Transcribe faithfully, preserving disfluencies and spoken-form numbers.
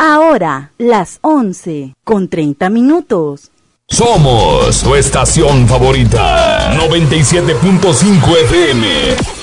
Ahora, las once con treinta minutos. Somos tu estación favorita, noventa y siete punto cinco F M.